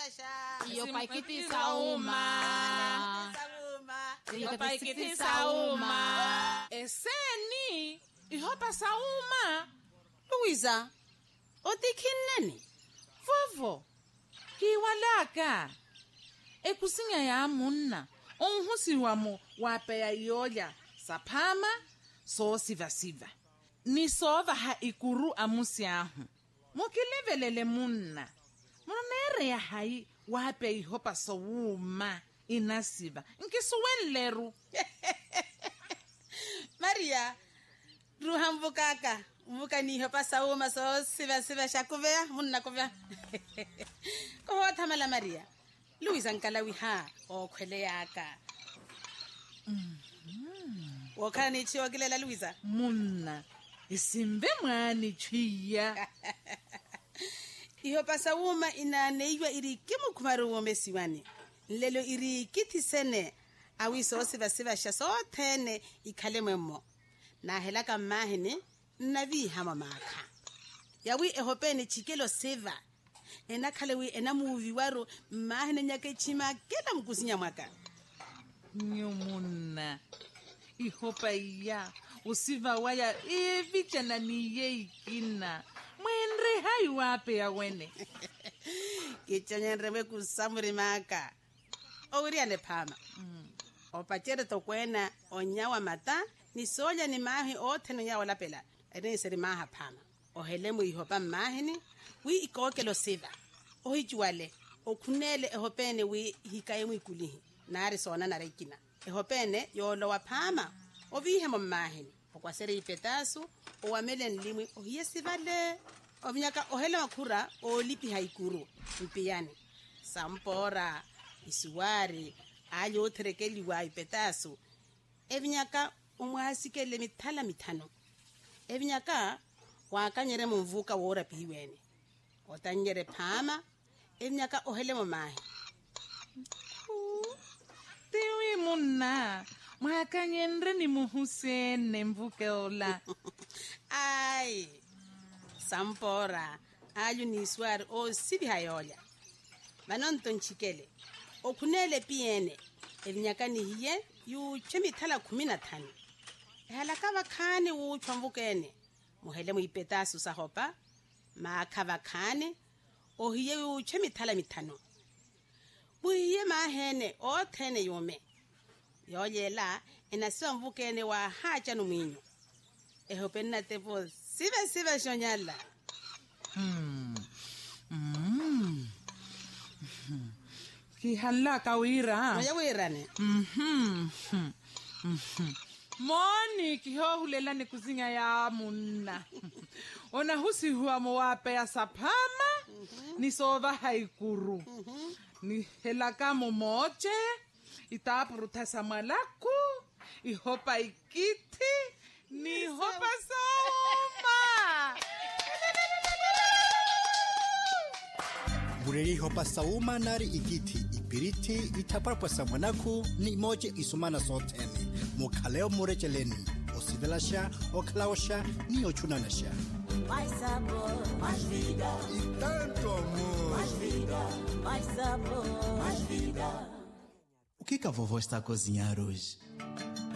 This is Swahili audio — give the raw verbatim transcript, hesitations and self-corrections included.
siva sha. Iyo paikitisa uma. Iyo paikitisa uma. Eseni, iyo pasa uma. Luisa, otikineni. Vovo, kiwalaka. Ekusinya ya munna. Onhusi wamo wapea iolya. Sapama, so siva siva. Nisova ha ikuru amusi ahu. Mokilevelele munna. Monere ya hai wape ihopa so uma inasiva. Nkisuwenleru. Maria, ruha mvukaka. Mvuka ni ihopa sa uma so siva siva shakuvea. Munna kuvea. Koho tamala Maria. Luisa nkalawi ha. O kwele yaka. Mm-hmm. Wakana ni chiwa gilela Luisa. Munna. Isimbe mwani chwiya. Iho pasa uma ina neiwa iri kimu kumaru wome siwani. Lelo iri kiti sene. Awi so siva siva shaso tene ikale mwemo. Na helaka mahine navi hama maka. Yawi ehopene chikelo siva. Ena kalewi ena muvi waru mahine nyake chima kela mkusinya mwaka. Nyumuna. Ihopa iya. Usiva waya evicha na niye ikina. Mwenre hai wape ya wene. Kichonye nrewe kusamuri maka. Ouriane pama. Mm. Opachere tokwena onyawa mata. Ni soja ni mahi ote no nyawa lapela. Ene seri maha pama. Ohelemu ihopa mahini. Wi ikoke lo siva. Ohijuale. Okunele ehopene wi hikaye mwikulihi. Nari sona narekina. Ehopene yolo wa pama. Ovihe momahini. Okwasere ipetasu. Owamele nlimwi. Ohiyesi vale. Ovinyaka ohele makura. Olipi haikuru. Mpiyani. Sampora. Isuwari. Ayo terekeli wa ipetasu. Evinyaka umwasikele mitala mitano. Evinyaka wakanyere mvuka wora pihiweni. Otanyere pama. Evinyaka ohele momahi. Tiwi munna. Mwakanyendre ni muhusene mvuke ola. Ai. Sampora. Ayu ni swari o sibi hayolya. Manonton chikele. Okunele piene. Evinyaka ni hiye yu chemi tala kumina tani. Ehalakava kane wu chwamvukene. Muhele muipetasu sahopa. Maakava kane. Ohiye yu chemi tala mitano. Muhiye mahene o tene yume. Yoyela enasiwa mvukene wa hacha numinyo. Ehopena tepo sive sive shonyala. Hmm. Mm. Kihalaka wira. Moya wira ne. Mhm. Mhm. Moni kiho hulela ni kuzinga ya munna. Ona husi huwa mwape ya sapama. Mm-hmm. Ni sova haikuru. Mm-hmm. Ni helaka momoche. Itapuruta samalaku. Ihopa ikiti. Ni hopa sauma. Bureri hopa sauma nari ikiti. Ipiriti itaparpa samanaku. Ni moche isumana sotene. Mukaleo murecheleni. Osivelasha, oklawasha, ni ochunanasha. Mais sabor, mais vida. E tanto amor. Mais vida, mais sabor, mais vida. O que que a vovó está a cozinhar hoje?